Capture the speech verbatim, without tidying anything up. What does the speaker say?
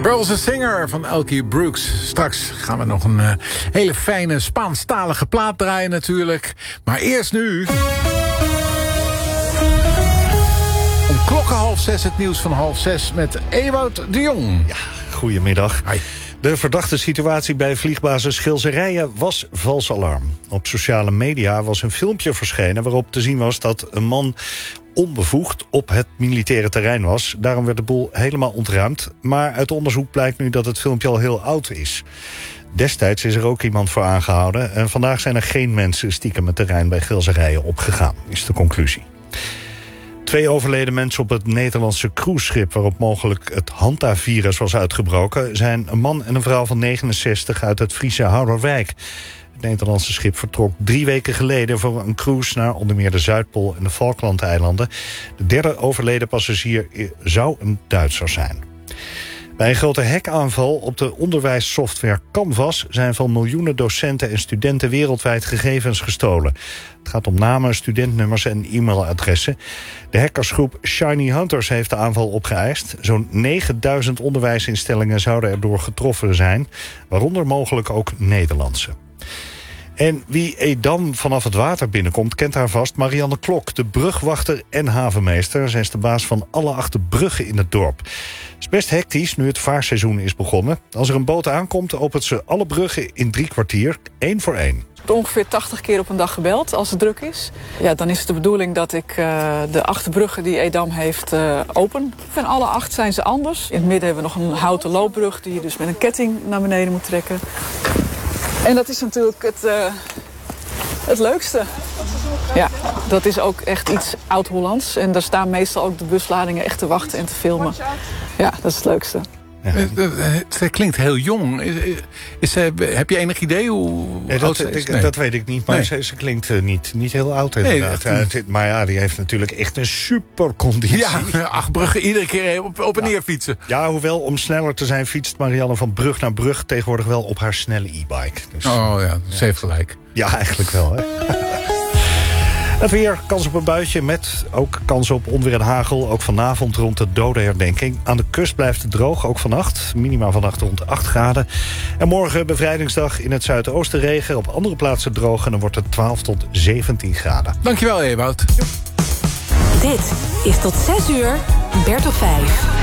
Girls a Singer van Elkie Brooks. Straks gaan we nog een uh, hele fijne Spaanstalige plaat draaien natuurlijk. Maar eerst nu... om klokken half zes het nieuws van half zes met Ewout de Jong. Ja, goedemiddag. Hi. De verdachte situatie bij vliegbasis Schilserijen was vals alarm. Op sociale media was een filmpje verschenen waarop te zien was dat een man onbevoegd op het militaire terrein was. Daarom werd de boel helemaal ontruimd. Maar uit onderzoek blijkt nu dat het filmpje al heel oud is. Destijds is er ook iemand voor aangehouden. En vandaag zijn er geen mensen stiekem het terrein bij Schilserijen opgegaan, is de conclusie. Twee overleden mensen op het Nederlandse cruiseschip waarop mogelijk het Hanta-virus was uitgebroken zijn een man en een vrouw van negenenzestig uit het Friese Houderwijk. Het Nederlandse schip vertrok drie weken geleden voor een cruise naar onder meer de Zuidpool en de Falklandeilanden. De derde overleden passagier zou een Duitser zijn. Bij een grote hackaanval op de onderwijssoftware Canvas zijn van miljoenen docenten en studenten wereldwijd gegevens gestolen. Het gaat om namen, studentnummers en e-mailadressen. De hackersgroep Shiny Hunters heeft de aanval opgeëist. Zo'n negenduizend onderwijsinstellingen zouden erdoor getroffen zijn, waaronder mogelijk ook Nederlandse. En wie Edam vanaf het water binnenkomt, kent haar vast Marianne Klok, de brugwachter en havenmeester. Zij is de baas van alle acht bruggen in het dorp. Het is best hectisch nu het vaarseizoen is begonnen. Als er een boot aankomt, opent ze alle bruggen in drie kwartier, één voor één. Ik heb ongeveer tachtig keer op een dag gebeld als het druk is. Ja, dan is het de bedoeling dat ik uh, de acht bruggen die Edam heeft uh, open. Van alle acht zijn ze anders. In het midden hebben we nog een houten loopbrug die je dus met een ketting naar beneden moet trekken. En dat is natuurlijk het, uh, het leukste. Ja, dat is ook echt iets oud-Hollands. En daar staan meestal ook de busladingen echt te wachten en te filmen. Ja, dat is het leukste. Ja. Ze klinkt heel jong. Is, is, heb je enig idee hoe nee, oud dat, ze is? Nee. Dat weet ik niet, maar nee. ze, ze klinkt uh, niet, niet heel oud inderdaad. Nee, ja, maar ja, die heeft natuurlijk echt een super conditie. Ja, acht bruggen iedere keer op, op en ja. neer fietsen. Ja, hoewel om sneller te zijn fietst Marianne van brug naar brug tegenwoordig wel op haar snelle e-bike. Dus, oh ja, ze heeft gelijk. Ja, eigenlijk wel, hè. Het weer, kans op een buitje met ook kans op onweer en hagel. Ook vanavond rond de dodenherdenking. Aan de kust blijft het droog, ook vannacht. Minima vannacht rond acht graden. En morgen bevrijdingsdag in het zuidoosten regen. Op andere plaatsen droog en dan wordt het twaalf tot zeventien graden. Dankjewel, Ewout. Dit is tot zes uur Bert of Vijf.